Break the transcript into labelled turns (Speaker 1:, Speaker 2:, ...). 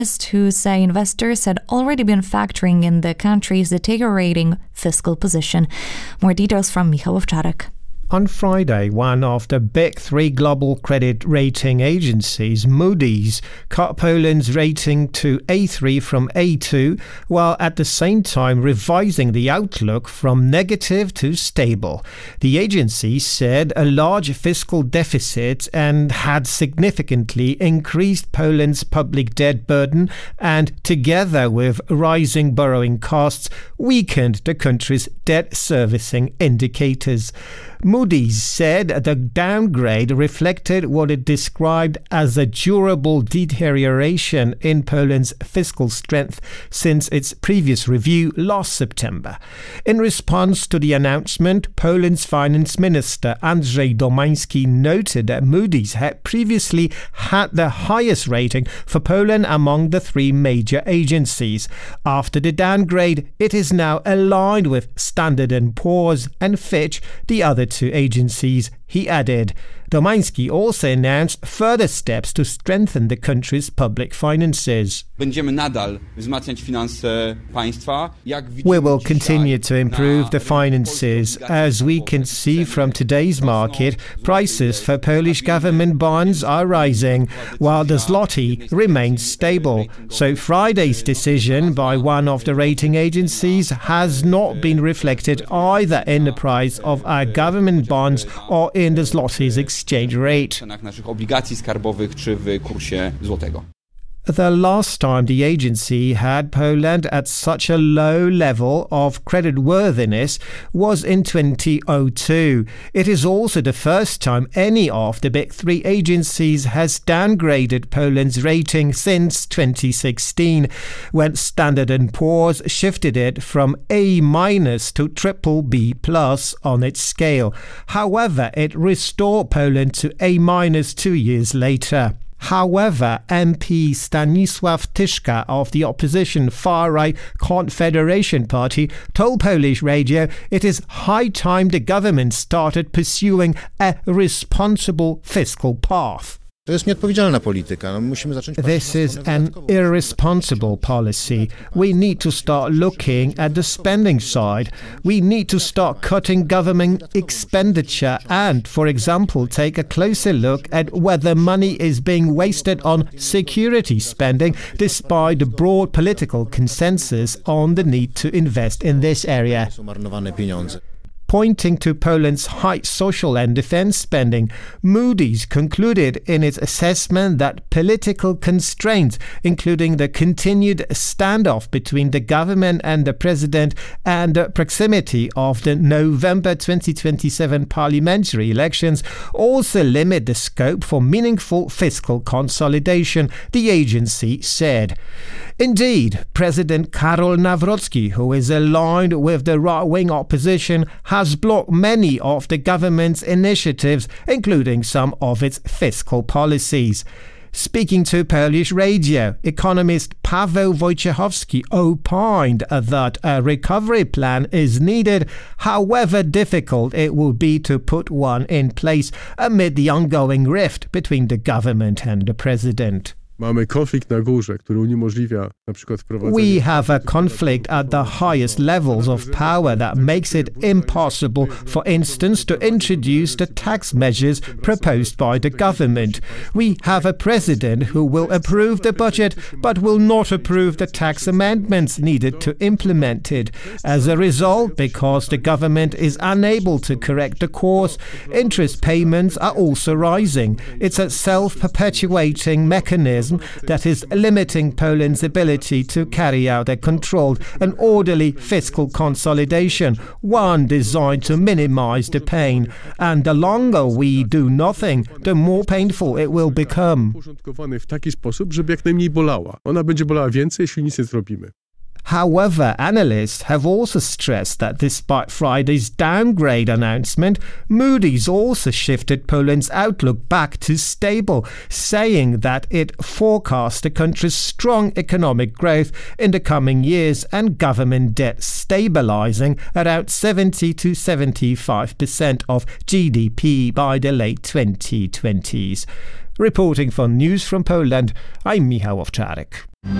Speaker 1: who say investors had already been factoring in the country's deteriorating fiscal position. More details from Michał Owczarek.
Speaker 2: On Friday, one of the big three global credit rating agencies, Moody's, cut Poland's rating to A3 from A2, while at the same time revising the outlook from negative to stable. The agency said a large fiscal deficit and had significantly increased Poland's public debt burden and, together with rising borrowing costs, weakened the country's debt servicing indicators. Moody's said the downgrade reflected what it described as a durable deterioration in Poland's fiscal strength since its previous review last September. In response to the announcement, Poland's finance minister Andrzej Domański noted that Moody's had previously had the highest rating for Poland among the three major agencies. After the downgrade, it is now aligned with Standard & Poor's and Fitch, the other two agencies, he added. Domański also announced further steps to strengthen the country's public finances.
Speaker 3: We
Speaker 2: will continue to improve the finances. As we can see from today's market, prices for Polish government bonds are rising, while the zloty remains stable. So Friday's decision by one of the rating agencies has not been reflected either in the price of our government bonds or in the zloty's exchange rate. The last time the agency had Poland at such a low level of creditworthiness was in 2002. It is also the first time any of the big three agencies has downgraded Poland's rating since 2016, when Standard & Poor's shifted it from A- to BBB+ on its scale. However, it restored Poland to A- 2 years later. However, MP Stanisław Tyszka of the opposition far-right Confederation Party told Polish radio it is high time the government started pursuing a responsible fiscal path.
Speaker 4: This
Speaker 2: is an irresponsible policy. We need to start looking at the spending side. We need to start cutting government expenditure and, for example, take a closer look at whether money is being wasted on security spending, despite the broad political consensus on the need to invest in this area. Pointing to Poland's high social and defense spending, Moody's concluded in its assessment that political constraints, including the continued standoff between the government and the president and the proximity of the November 2027 parliamentary elections, also limit the scope for meaningful fiscal consolidation, the agency said. Indeed, President Karol Nawrocki, who is aligned with the right-wing opposition, has blocked many of the government's initiatives, including some of its fiscal policies. Speaking to Polish radio, economist Paweł Wojciechowski opined that a recovery plan is needed, however difficult it will be to put one in place amid the ongoing rift between the government and the president.
Speaker 5: We have a
Speaker 2: conflict at the highest levels of power that makes it impossible, for instance, to introduce the tax measures proposed by the government. We have a president who will approve the budget but will not approve the tax amendments needed to implement it. As a result, because the government is unable to correct the course, interest payments are also rising. It's a self-perpetuating mechanism that is limiting Poland's ability to carry out a controlled and orderly fiscal consolidation, one designed to minimize the pain. And the longer we do nothing, the more painful it will become. However, analysts have also stressed that despite Friday's downgrade announcement, Moody's also shifted Poland's outlook back to stable, saying that it forecasts the country's strong economic growth in the coming years and government debt stabilizing around 70 to 75% of GDP by the late 2020s. Reporting for News from Poland, I'm Michał Owczarek.